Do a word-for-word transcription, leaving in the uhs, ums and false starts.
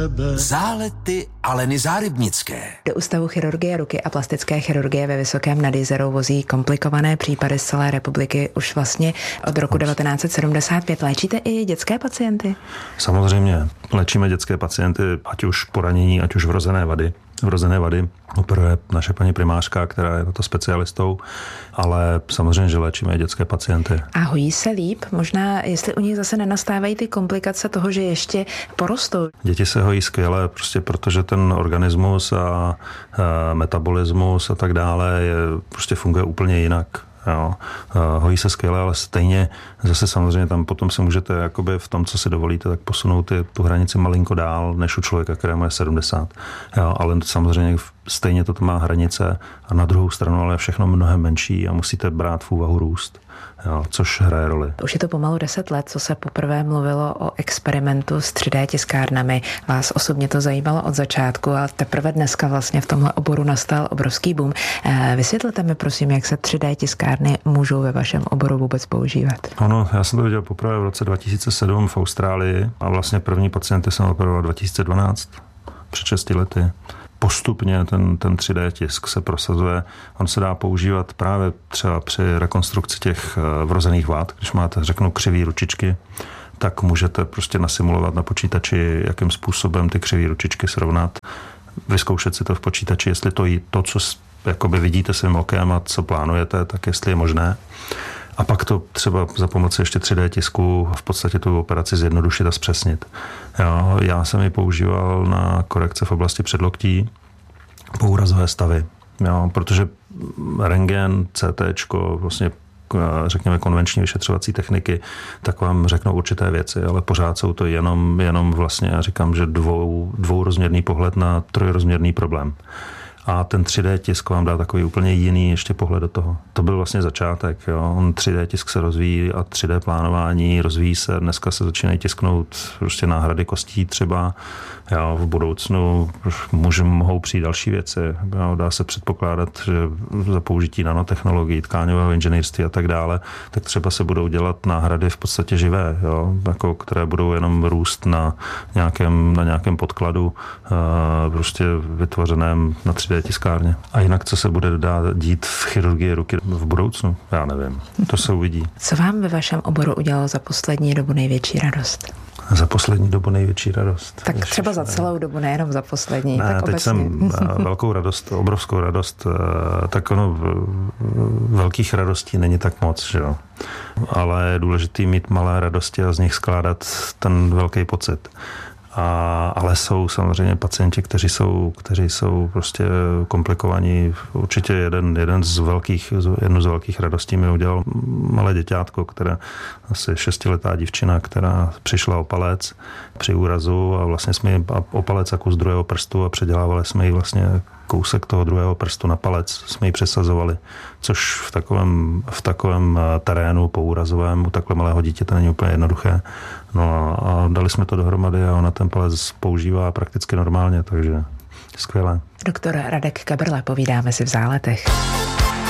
tebe. Zálety Aleny Zárybnické. Do Ústavu chirurgie ruky a plastické chirurgie ve Vysokém nad Jizerou vozí komplikované případy z celé republiky už vlastně od roku devatenáct set sedmdesát pět. Léčíte i dětské pacienty? Samozřejmě. Léčíme dětské pacienty, ať už poranění, ať už vrozené vady. Vrozené vady operuje naše paní primářka, která je na to specialistou, ale samozřejmě, že léčíme i dětské pacienty. A hojí se líp? Možná, jestli u nich zase nenastávají ty komplikace toho, že ještě porostou? Děti se hojí skvěle, prostě protože ten organismus a, a metabolismus a tak dále je, prostě funguje úplně jinak. Jo. Hojí se skvěle, ale stejně zase samozřejmě tam potom se můžete jakoby v tom, co si dovolíte, tak posunout tu hranici malinko dál, než u člověka, kterému je sedmdesát. Jo, ale samozřejmě stejně to má hranice a na druhou stranu ale je všechno mnohem menší a musíte brát v úvahu růst. Jo, což hraje roli. Už je to pomalu deset let, co se poprvé mluvilo o experimentu s tři dé tiskárnami. Vás osobně to zajímalo od začátku a teprve dneska vlastně v tomhle oboru nastal obrovský boom. Vysvětlete mi prosím, jak se tři dé tiskárny můžou ve vašem oboru vůbec používat. Ano, já jsem to viděl poprvé v roce dva tisíce sedm v Austrálii a vlastně první pacienty jsem operoval dva tisíce dvanáct, před šesti lety. Postupně ten, ten tři dé tisk se prosazuje. On se dá používat právě třeba při rekonstrukci těch vrozených vád. Když máte, řeknu, křivý ručičky, tak můžete prostě nasimulovat na počítači, jakým způsobem ty křivý ručičky srovnat. Vyzkoušet si to v počítači, jestli to, to co jakoby vidíte svým okem a co plánujete, tak jestli je možné. A pak to třeba za pomoci ještě tři dé tisku v podstatě tu operaci zjednodušit a zpřesnit. Jo, já jsem ji používal na korekce v oblasti předloktí, poúrazové stavy, jo, protože rentgen, cé téčko, vlastně řekněme konvenční vyšetřovací techniky, tak vám řeknou určité věci, ale pořád jsou to jenom, jenom vlastně, já říkám, že dvou, dvourozměrný pohled na trojrozměrný problém. A ten tři dé tisk vám dá takový úplně jiný ještě pohled do toho. To byl vlastně začátek. Jo. On tři dé tisk se rozvíjí a tři dé plánování rozvíjí se. Dneska se začínají tisknout prostě náhrady kostí třeba. Jo. V budoucnu může, mohou přijít další věci. Jo. Dá se předpokládat, že za použití nanotechnologií, tkáňového inženýrství a tak dále, tak třeba se budou dělat náhrady v podstatě živé, jo. Jako, které budou jenom růst na nějakém, na nějakém podkladu uh, prostě vytvořeném na tři dé tiskárně. A jinak, co se bude dít v chirurgii ruky v budoucnu? Já nevím. To se uvidí. Co vám ve vašem oboru udělalo za poslední dobu největší radost? Za poslední dobu největší radost. Tak Ježiš, třeba za celou dobu, nejenom za poslední. Ne, tak teď obecně. jsem velkou radost, obrovskou radost, tak ono velkých radostí není tak moc, že jo. Ale je důležitý mít malé radosti a z nich skládat ten velký pocit. A, ale jsou samozřejmě pacienti, kteří jsou, kteří jsou prostě komplikovaní. Určitě jeden, jeden z velkých, jednu z velkých radostí mi udělal malé děťátko, které asi šestiletá dívčina, která přišla o palec při úrazu a vlastně jsme ji o palec a kus druhého prstu a předělávali jsme ji vlastně kousek toho druhého prstu na palec jsme ji přesazovali, což v takovém, v takovém terénu poúrazovém u takhle malého dítěte není úplně jednoduché. No a dali jsme to dohromady a ona ten palec používá prakticky normálně, takže skvělé. Doktor Radek Kabrla, povídáme si v Záletech.